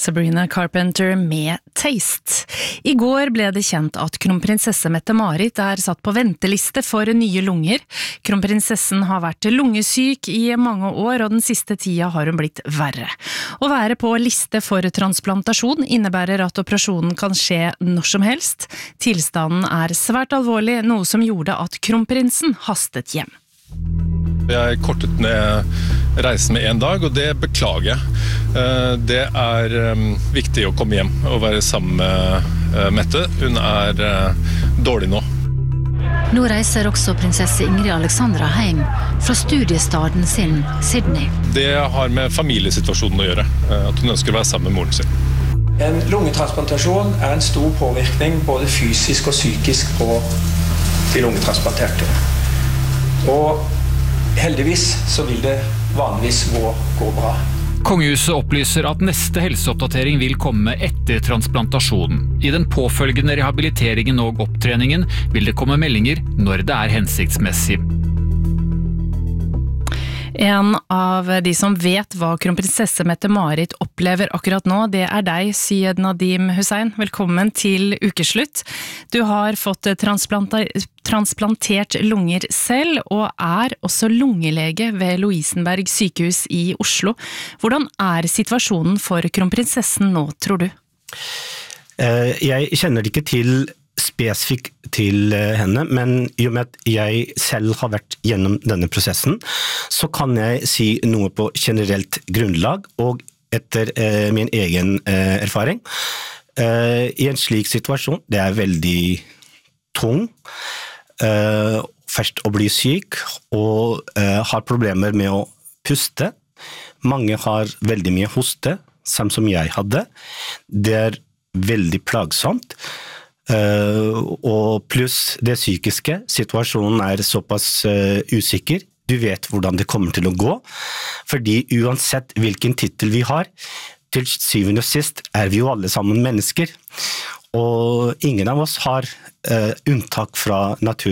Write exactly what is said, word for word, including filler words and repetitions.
Sabrina Carpenter med Taste. I går ble det kjent at kronprinsesse Mette-Marit er satt på venteliste for nye lunger. Kronprinsessen har vært lungesyk i mange år, og den siste tida har hun blitt verre. Å være på liste for transplantasjon innebærer at operasjonen kan skje når som helst. Tilstanden er svært alvorlig, noe som gjorde at kronprinsen hastet hjem. Jeg kortet ned reisen med en dag, og det beklager jeg. Det er viktig å komme hjem og være sammen med Mette. Hun er dårlig nå. Nå reiser også prinsesse Ingrid Alexandra hjem fra studiestaden sin, Sydney. Det har med familiesituasjonen å gjøre, at hun ønsker å være sammen med moren sin. En lungetransplantasjon er en stor påvirkning både fysisk og psykisk på de lungetransplanterte. Og heldigvis så vil det vanligvis gå, gå bra. Kongehuset opplyser at neste helseoppdatering vil komme etter transplantasjonen. I den påfølgende rehabiliteringen og opptreningen vil det komme meldinger når det er hensiktsmessig. En av de som vet hva kronprinsesse Mette-Marit opplever akkurat nå, det er deg, Syed Nadim Hussein. Velkommen til ukeslutt. Du har fått transplantert transplantert lunger selv, og er også lungelege ved Lovisenberg sykehus i Oslo. Hvordan er situasjonen for kronprinsessen nå, tror du? Jeg kjenner ikke til spesifikt til henne, men i og med at jeg selv har vært gjennom denne prosessen, så kan jeg si noe på generelt grunnlag, og etter min egen erfaring. I en slik situasjon, det er veldig tung, Uh, først å bli syk og uh, har problemer med å puste. Mange har veldig mye hoste, samt som jeg hadde. Det er veldig plagsomt. Uh, og pluss det psykiske. Situasjonen er såpass uh, usikker. Du vet hvordan det kommer til å gå. Fordi uansett hvilken titel vi har, til syvende og sist er vi jo alle sammen mennesker. Og ingen av oss har uh, unntak fra natur.